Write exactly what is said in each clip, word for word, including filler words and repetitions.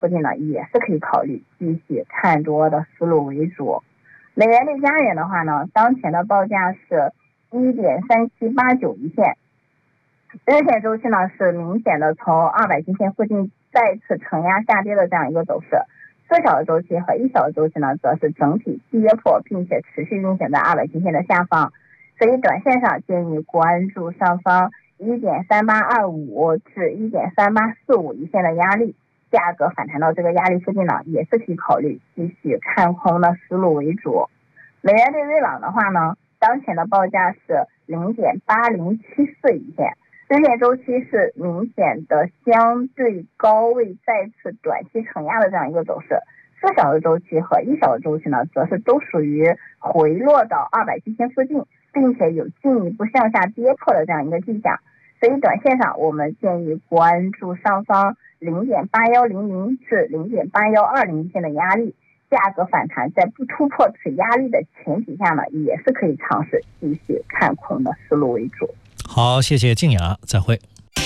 附近呢，也是可以考虑继续看多的思路为主。美元对加元的话呢，当前的报价是 一点三七八九一线，日线周期呢是明显的从二百均线附近再次承压下跌的这样一个走势，四小时周期和一小时周期呢则是整体跌破并且持续运行在二百均线的下方，所以短线上建议关注上方 一点三八二五 至 一点三八四五 一线的压力，价格反弹到这个压力附近呢，也是可以考虑继续看空的思路为主。美元对瑞郎的话呢，当前的报价是 零点八零七四 一线，日线周期是明显的相对高位再次短期承压的这样一个走势，四小时周期和一小时周期呢，则是都属于回落到二百均线附近，并且有进一步向下跌破的这样一个迹象，所以短线上我们建议关注上方 零点八一零零 至 零点八一二零 线的压力，价格反弹在不突破此压力的前提下呢，也是可以尝试继续看空的思路为主。 好，谢谢静雅，再会。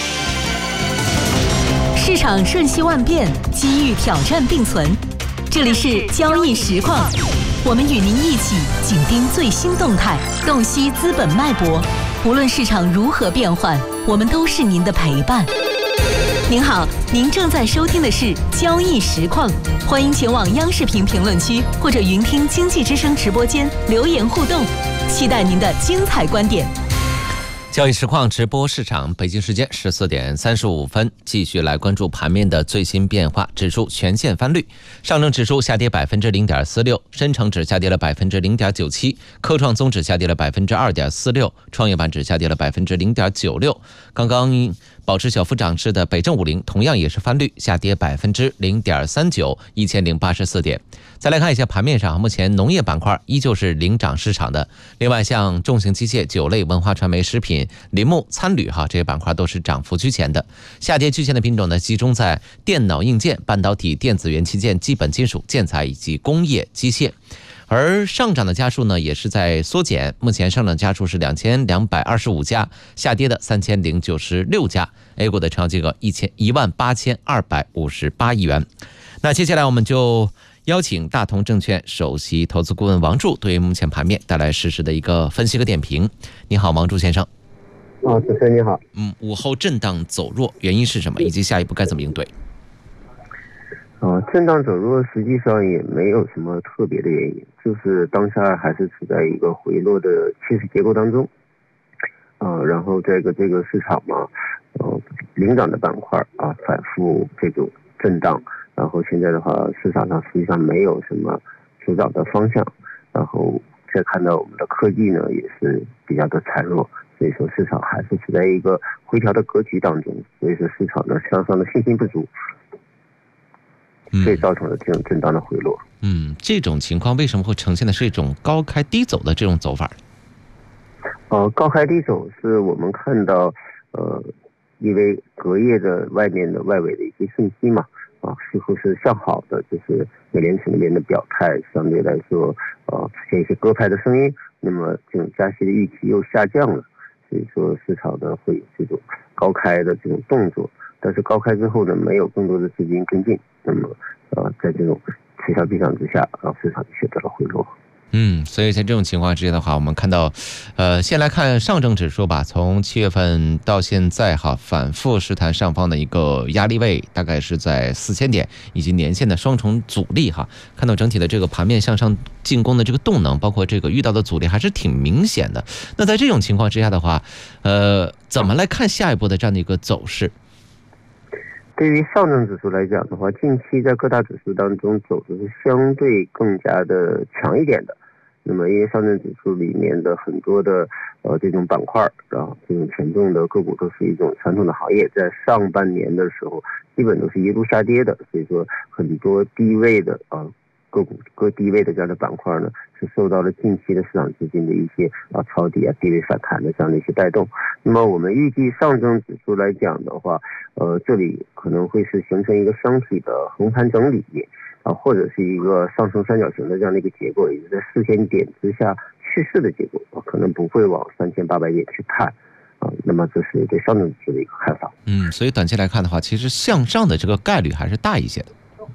市场瞬息万变，机遇挑战并存，这里是交易实况，我们与您一起紧盯最新动态，洞悉资本脉搏。无论市场如何变换，我们都是您的陪伴。您好，您正在收听的是交易实况，欢迎前往央视频评论区或者云听经济之声直播间留言互动，期待您的精彩观点。 交易实况直播市场，北京时间十四点三十五分，继续来关注盘面的最新变化。指数全线翻绿，上证指数下跌百分之零点四六，深成指下跌了百分之零点九七，科创综指下跌了百分之二点四六，创业板指下跌了百分之零点九六。刚刚保持小幅涨势的北证五零同样也是翻绿，下跌百分之零点三九，一千零八十四点。再来看一下盘面上，目前农业板块依旧是领涨市场的。另外，像重型机械、酒类、文化传媒、食品、林木、参旅哈这些板块都是涨幅居前的。下跌居前的品种呢，集中在电脑硬件、半导体、电子元器件、基本金属、建材以及工业机械。而上涨的家数呢，也是在缩减，目前上涨家数是两千两百二十五家，下跌的三千零九十六家。A 股的成交金额一万八千二百五十八亿元。那接下来我们就邀请大同证券首席投资顾问王柱对目前盘面带来实时的一个分析和点评。你好，王柱先生。 啊，主持人你好。 嗯，午后震荡走弱，原因是什么？以及下一步该怎么应对？ 啊，震荡走弱实际上也没有什么特别的原因，就是当下还是处在一个回落的趋势结构当中。啊，然后这个这个市场嘛，呃，领涨的板块啊，反复这种震荡。然后现在的话，市场上实际上没有什么主导的方向，然后再看到我们的科技呢也是比较的孱弱，所以说市场还是处在一个回调的格局当中，所以说市场呢向上的信心不足，所以造成了这种震荡的回落。 嗯，这种情况为什么会呈现的是一种高开低走的这种走法？ 呃，高开低走是我们看到呃，因为隔夜的外面的外围的一些信息嘛。啊，似乎是向好的，就是美联储那边的表态相对来说，呃，出现一些鸽派的声音，那么这种加息的预期又下降了，所以说市场呢会有这种高开的这种动作，但是高开之后呢，没有更多的资金跟进，那么呃，在这种此消彼长之下，然后市场就选择了回落。 嗯，所以在这种情况之下的话，我们看到，呃，先来看上证指数吧。从七月份到现在哈，反复试探上方的一个压力位，大概是在四千点，以及年线的双重阻力哈。看到整体的这个盘面向上进攻的这个动能，包括这个遇到的阻力还是挺明显的。那在这种情况之下的话，呃，怎么来看下一步的这样的一个走势？ 对于上证指数来讲的话，近期在各大指数当中走的是相对更加的强一点的。那么因为上证指数里面的很多的呃这种板块啊，这种权重的个股都是一种传统的行业，在上半年的时候基本都是一路下跌的，所以说很多低位的啊个股各低位的这样的板块呢，是受到了近期的市场资金的一些啊抄底啊低位反弹的这样的一些带动。那么我们预计上证指数来讲的话，呃这里可能会是形成一个箱体的横盘整理啊，或者是一个上升三角形的这样的一个结构，也就是在四千点之下趋势的结构啊，可能不会往三千八百点去探啊。那么这是对上证指数的一个看法。 嗯，所以短期来看的话，其实向上的这个概率还是大一些的。